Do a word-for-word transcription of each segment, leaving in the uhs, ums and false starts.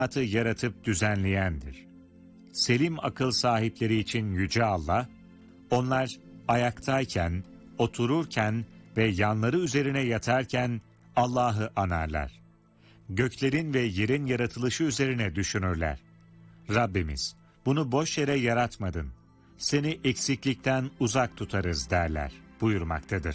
hayatı yaratıp düzenleyendir. Selim akıl sahipleri için Yüce Allah, onlar ayaktayken, otururken ve yanları üzerine yatarken Allah'ı anarlar. Göklerin ve yerin yaratılışı üzerine düşünürler. Rabbimiz, bunu boş yere yaratmadın, seni eksiklikten uzak tutarız derler buyurmaktadır.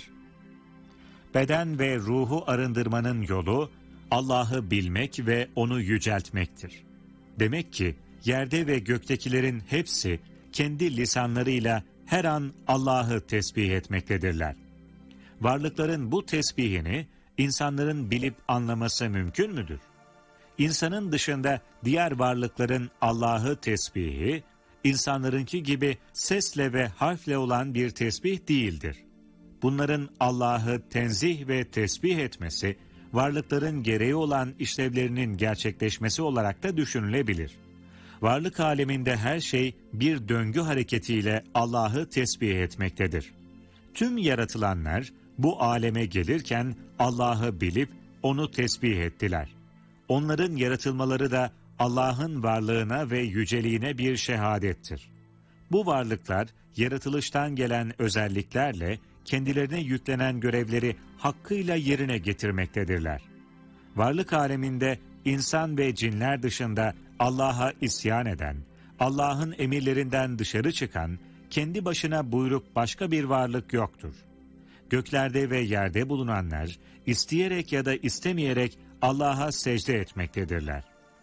Beden ve ruhu arındırmanın yolu, Allah'ı bilmek ve onu yüceltmektir. Demek ki, yerde ve göktekilerin hepsi kendi lisanlarıyla her an Allah'ı tesbih etmektedirler. Varlıkların bu tesbihini insanların bilip anlaması mümkün müdür? İnsanın dışında diğer varlıkların Allah'ı tesbihi, insanlarınki gibi sesle ve harfle olan bir tesbih değildir. Bunların Allah'ı tenzih ve tesbih etmesi, varlıkların gereği olan işlevlerinin gerçekleşmesi olarak da düşünülebilir. Varlık aleminde her şey bir döngü hareketiyle Allah'ı tesbih etmektedir. Tüm yaratılanlar bu aleme gelirken Allah'ı bilip onu tesbih ettiler. Onların yaratılmaları da Allah'ın varlığına ve yüceliğine bir şehadettir. Bu varlıklar yaratılıştan gelen özelliklerle kendilerine yüklenen görevleri hakkıyla yerine getirmektedirler. Varlık aleminde insan ve cinler dışında Allah'a isyan eden, Allah'ın emirlerinden dışarı çıkan, kendi başına buyruk başka bir varlık yoktur. Göklerde ve yerde bulunanlar, isteyerek ya da istemeyerek Allah'a secde etmektedirler.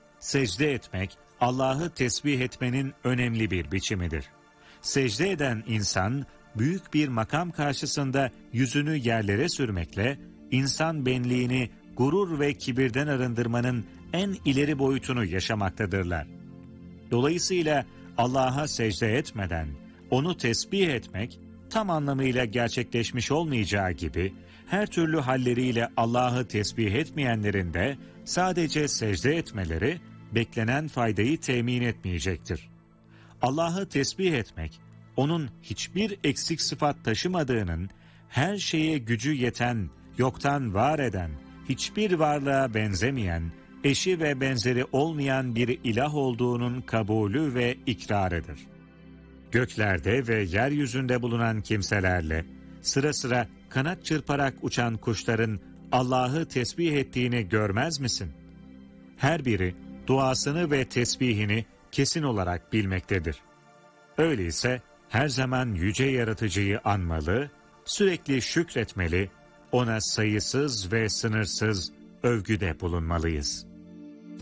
Secde etmek, Allah'ı tesbih etmenin önemli bir biçimidir. Secde eden insan, büyük bir makam karşısında yüzünü yerlere sürmekle, insan benliğini gurur ve kibirden arındırmanın en ileri boyutunu yaşamaktadırlar. Dolayısıyla Allah'a secde etmeden, onu tesbih etmek, tam anlamıyla gerçekleşmiş olmayacağı gibi, her türlü halleriyle Allah'ı tesbih etmeyenlerin de sadece secde etmeleri, beklenen faydayı temin etmeyecektir. Allah'ı tesbih etmek, onun hiçbir eksik sıfat taşımadığının, her şeye gücü yeten, yoktan var eden, hiçbir varlığa benzemeyen, eşi ve benzeri olmayan bir ilah olduğunun kabulü ve ikrarıdır. Göklerde ve yeryüzünde bulunan kimselerle, sıra sıra kanat çırparak uçan kuşların Allah'ı tesbih ettiğini görmez misin? Her biri duasını ve tesbihini kesin olarak bilmektedir. Öyleyse her zaman yüce yaratıcıyı anmalı, sürekli şükretmeli, ona sayısız ve sınırsız övgüde bulunmalıyız.